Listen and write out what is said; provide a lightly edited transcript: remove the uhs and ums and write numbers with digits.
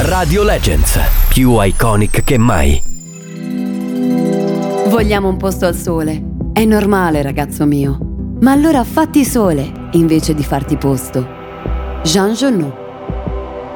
Radio Legends, più iconic che mai. Vogliamo un posto al sole. È normale, ragazzo mio. Ma allora fatti sole invece di farti posto. Jean Genou.